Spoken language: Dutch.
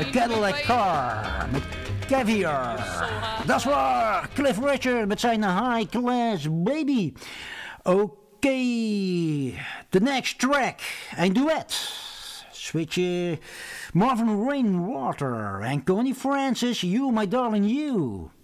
Cadillac Car met Caviar. Dat is waar, Cliff Richard met zijn High Class Baby. Oké, the next track, een duet. Switch Marvin Rainwater en Connie Francis, You My Darling You.